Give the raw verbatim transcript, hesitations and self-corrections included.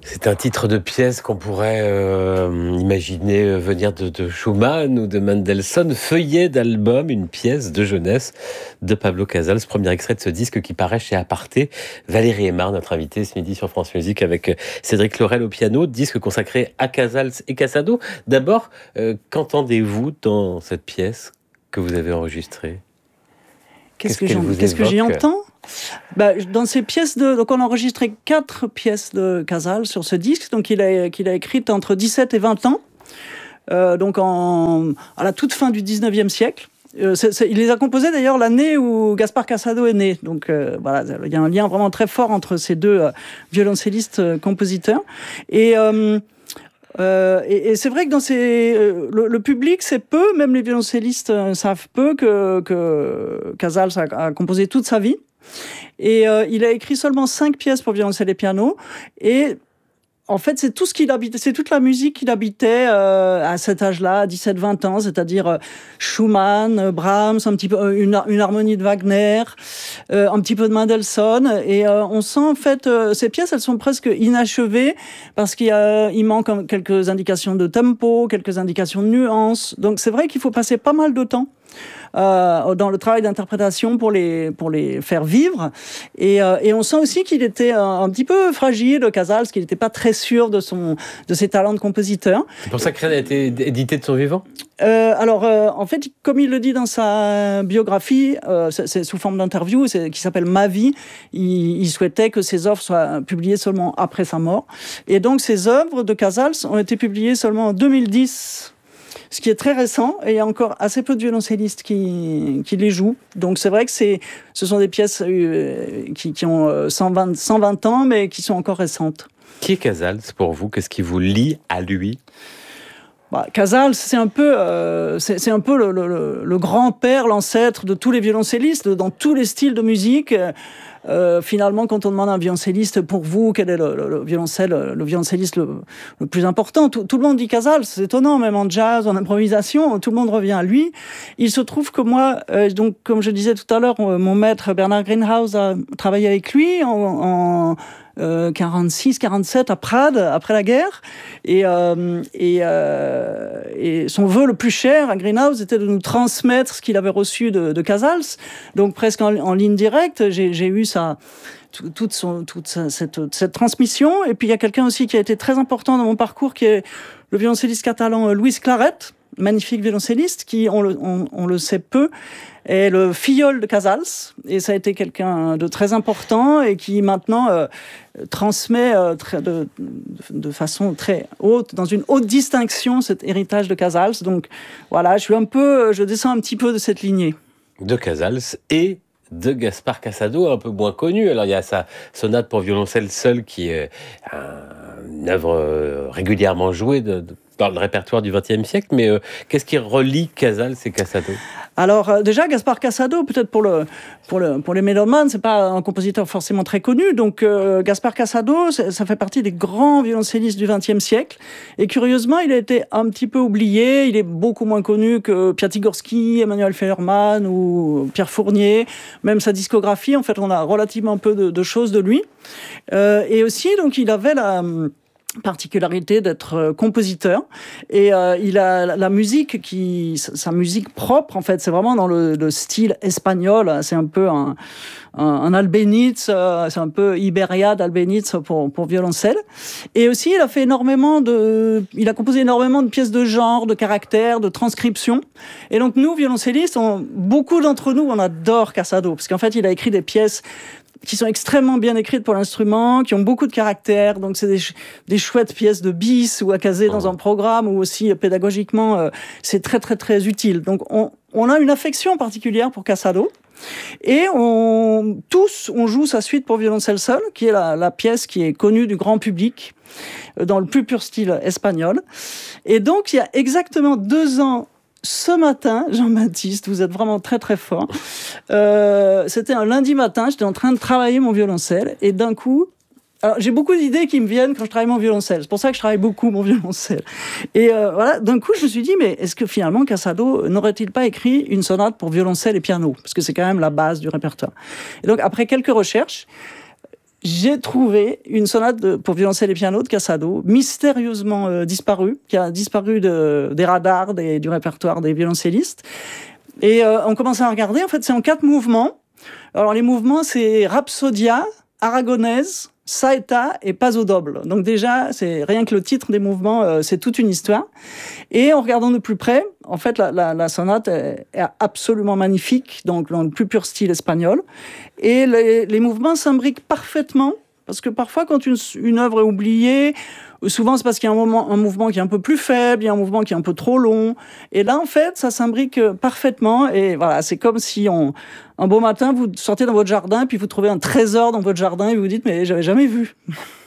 C'est un titre de pièce qu'on pourrait euh, imaginer venir de, de Schumann ou de Mendelssohn. Feuillet d'album, une pièce de jeunesse de Pablo Casals. Premier extrait de ce disque qui paraît chez Aparté. Valérie Aymar, notre invitée ce midi sur France Musique avec Cédric Laurel au piano. Disque consacré à Casals et Casado. D'abord, euh, qu'entendez-vous dans cette pièce que vous avez enregistrée ? Qu'est-ce, Qu'est-ce, que, qu'est-ce que j'y entends ? Bah, dans ces pièces de, donc on a enregistré quatre pièces de Casals sur ce disque, donc il a, qu'il a écrites entre dix-sept et vingt ans, euh, donc en, à la toute fin du dix-neuvième siècle. Euh, c'est, c'est, il les a composées d'ailleurs l'année où Gaspar Casado est né, donc euh, voilà, il y a un lien vraiment très fort entre ces deux euh, violoncellistes euh, compositeurs. Et euh, Euh, et, et c'est vrai que dans ces, euh, le, le public sait peu, même les violoncellistes euh, savent peu que, que Casals a, a composé toute sa vie. Et euh, il a écrit seulement cinq pièces pour violoncelle et piano. Et en fait, c'est tout ce qu'il habitait, c'est toute la musique qu'il habitait euh, à cet âge-là, à dix-sept vingt ans, c'est-à-dire euh, Schumann, euh, Brahms, un petit peu euh, une, une harmonie de Wagner, euh, un petit peu de Mendelssohn, et euh, on sent en fait euh, ces pièces, elles sont presque inachevées parce qu'il y a, il manque quelques indications de tempo, quelques indications de nuances. Donc c'est vrai qu'il faut passer pas mal de temps Euh, dans le travail d'interprétation pour les pour les faire vivre, et euh, et on sent aussi qu'il était un, un petit peu fragile, Casals, qu'il n'était pas très sûr de son de ses talents de compositeur. C'est pour ça que rien n'a été édité de son vivant. Euh, alors euh, en fait, comme il le dit dans sa biographie, euh, c'est, c'est sous forme d'interview, c'est, qui s'appelle Ma vie. Il, il souhaitait que ses œuvres soient publiées seulement après sa mort, et donc ces œuvres de Casals ont été publiées seulement en deux mille dix. Ce qui est très récent, et il y a encore assez peu de violoncellistes qui, qui les jouent. Donc c'est vrai que c'est, ce sont des pièces euh, qui, qui ont cent vingt, cent vingt ans, mais qui sont encore récentes. Qui est Casals pour vous ? Qu'est-ce qui vous lie à lui ? Bah, Casals, c'est un peu, euh, c'est, c'est un peu le, le, le grand-père, l'ancêtre de tous les violoncellistes, dans tous les styles de musique. Euh, finalement, quand on demande à un violoncelliste, pour vous, quel est le, le, le violoncelle, le violoncelliste le, le plus important, tout, tout le monde dit Casals. C'est étonnant, même en jazz, en improvisation, tout le monde revient à lui. Il se trouve que moi, euh, donc, comme je disais tout à l'heure, mon maître Bernard Greenhouse a travaillé avec lui en, en Euh, quarante-six quarante-sept à Prades après la guerre, et, euh, et, euh, et son vœu le plus cher à Greenhouse était de nous transmettre ce qu'il avait reçu de, de Casals, donc presque en, en ligne directe. J'ai, j'ai eu ça, toute, son, toute sa, cette, cette transmission. Et puis il y a quelqu'un aussi qui a été très important dans mon parcours, qui est le violoncelliste catalan Luis Claret, magnifique violoncelliste, qui, on le, on, on le sait peu, est le filleul de Casals, et ça a été quelqu'un de très important et qui maintenant euh, transmet euh, très, de, de façon très haute, dans une haute distinction, cet héritage de Casals. Donc voilà, je suis un peu, je descends un petit peu de cette lignée. De Casals et de Gaspar Casado, un peu moins connu. Alors il y a sa sonate pour violoncelle seul qui est un, une œuvre régulièrement jouée de, de, dans le répertoire du vingtième siècle, mais euh, qu'est-ce qui relie Casals et Casado ? Alors euh, déjà, Gaspar Casado, peut-être pour, le, pour, le, pour les mélomanes, c'est pas un compositeur forcément très connu, donc euh, Gaspar Casado, ça fait partie des grands violoncellistes du vingtième siècle, et curieusement, il a été un petit peu oublié, il est beaucoup moins connu que Piatigorsky, Emmanuel Feuermann ou Pierre Fournier, même sa discographie, en fait, on a relativement peu de, de choses de lui, euh, et aussi, donc, il avait la particularité d'être compositeur, et euh, il a la musique qui, sa musique propre en fait, c'est vraiment dans le, le style espagnol, c'est un peu un, un, un Albéniz, c'est un peu Iberia d'Albéniz pour, pour violoncelle, et aussi il a fait énormément de, il a composé énormément de pièces de genre, de caractère, de transcription, et donc nous violoncellistes, on, beaucoup d'entre nous on adore Casado, parce qu'en fait il a écrit des pièces qui sont extrêmement bien écrites pour l'instrument, qui ont beaucoup de caractère, donc c'est des, ch- des chouettes pièces de bis ou à caser dans un programme, ou aussi euh, pédagogiquement, euh, c'est très très très utile. Donc on, on a une affection particulière pour Casado, et on, tous on joue sa suite pour violoncelle seul, qui est la, la pièce qui est connue du grand public, euh, dans le plus pur style espagnol. Et donc il y a exactement deux ans, ce matin, Jean-Baptiste, vous êtes vraiment très très fort. Euh, c'était un lundi matin, j'étais en train de travailler mon violoncelle, et d'un coup, alors j'ai beaucoup d'idées qui me viennent quand je travaille mon violoncelle. C'est pour ça que je travaille beaucoup mon violoncelle. Et euh, voilà, d'un coup, je me suis dit, mais est-ce que finalement Casado n'aurait-il pas écrit une sonate pour violoncelle et piano ? Parce que c'est quand même la base du répertoire. Et donc après quelques recherches, j'ai trouvé une sonate de, pour violoncelle et piano de Casado, mystérieusement euh, disparue, qui a disparu de, des radars, des, du répertoire des violoncellistes. Et euh, on commence à regarder, en fait, c'est en quatre mouvements. Alors, les mouvements, c'est Rhapsodia, Aragonaise, Saeta et Paso Doble. Donc déjà, c'est rien que le titre des mouvements, euh, c'est toute une histoire. Et en regardant de plus près, en fait, la, la, la sonate est, est absolument magnifique, donc dans le plus pur style espagnol. Et les, les mouvements s'imbriquent parfaitement, parce que parfois, quand une, une œuvre est oubliée, souvent c'est parce qu'il y a un, moment, un mouvement qui est un peu plus faible, il y a un mouvement qui est un peu trop long. Et là, en fait, ça s'imbrique parfaitement. Et voilà, c'est comme si on, un beau matin, vous sortez dans votre jardin, puis vous trouvez un trésor dans votre jardin et vous vous dites, mais j'avais jamais vu.